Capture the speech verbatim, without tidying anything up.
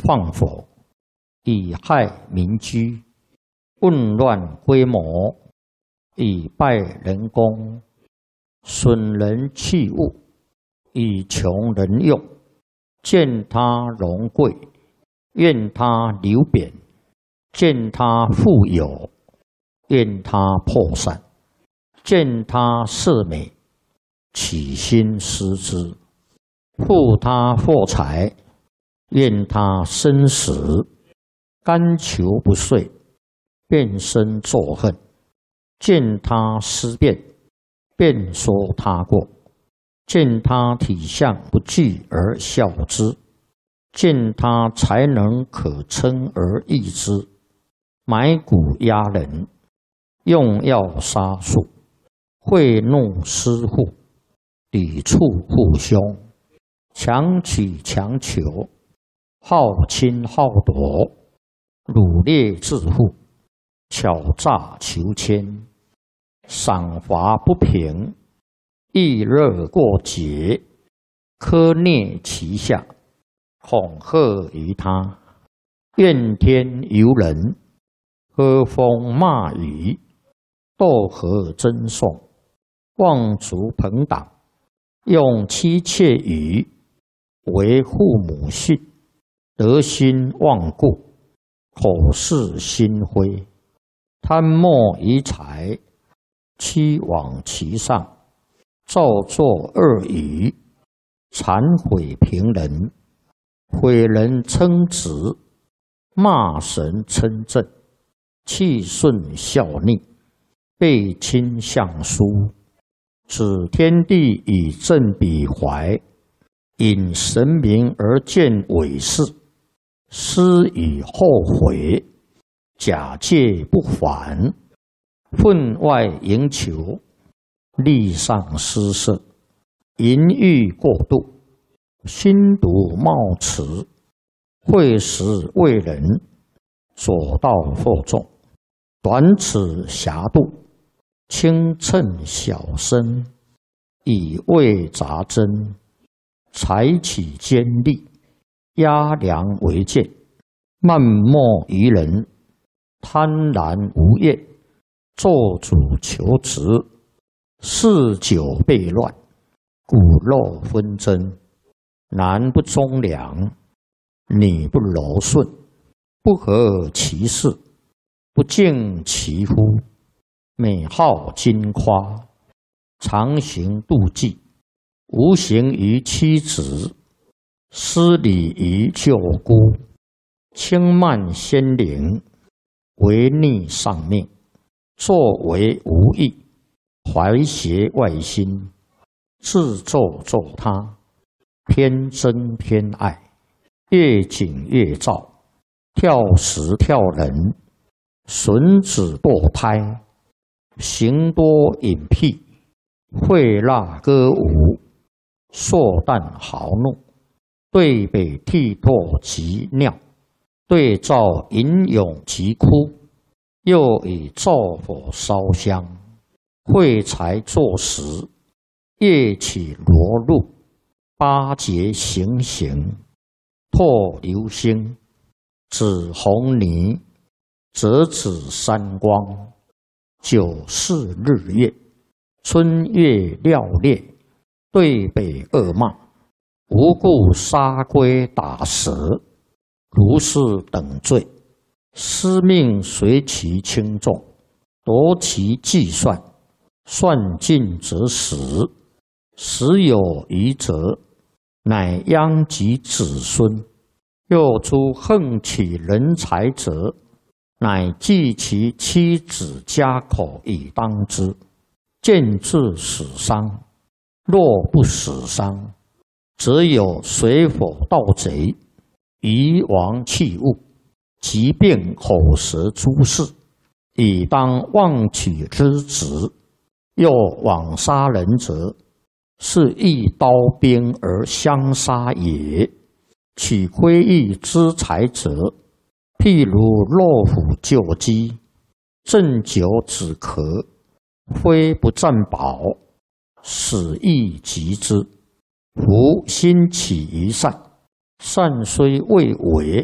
放火，以害民居；混乱规模，以败人功；损人器物，以穷人用。见他荣贵，愿他流贬；见他富有，愿他破散；见他色美，起心思之；负他货财，愿他生死；甘求不遂，便生作恨；见他思变，便说他过；见他体相不具而笑之；见他才能可称而异之。买骨压人，用药杀术，贿赂私户，抵触父兄，强取强求，好侵好夺，掳掠致富，巧诈求签，赏罚不平，易热过节，苛虐其下，恐吓于他，怨天尤人，喝风骂雨，斗河争讼，妄族朋党，用妻妾语，为父母训，德心忘故，口是心非，贪墨于财，欺罔其上，造作恶语，谄毁平人，毁人称直，骂神称正，气顺效逆，背亲相疏，指天地以正彼怀，引神明而见伪事，思以后悔，假借不返，分外营求，利上失色，淫欲过度，心毒冒迟，会时为人，左道惑众，短尺狭度，轻称小身，以为杂针，采取尖利，压梁为剑，漫莫于人，贪婪无厌，做主求职，嗜酒悖乱，骨肉纷争，男不忠良，女不柔顺，不合其事，不敬其夫，美好矜夸，常行妒忌，无形于妻子，失礼于舅姑，轻慢先灵，违逆上命，作为无益，怀邪外心，自作作他，偏憎偏爱，越紧越躁，跳时跳人，损子堕胎，行多隐僻，会蜡歌舞，硕诞豪怒，对北涕唾及尿，对照吟咏及哭，又以灶火烧香，会财作食，夜起罗露，八节行刑，唾流星，指红泥，折指三光，九四日月，春月料裂，对北恶骂，无故杀龟打蛇，如是等罪，司命随其轻重，夺其计算，算尽则死，死有余则，乃殃及子孙。又诸横取人财者，乃计其妻子家口以当之，见至死伤。若不死伤，则有水火盗贼，夷王弃物，疾病口舌诸事，以当妄取之职。又枉杀人者，是一刀兵而相杀也。取窥益之财者，譬如落虎救鸡，鸩酒止咳，非不占宝，死亦及之。夫心起于善，善虽未为，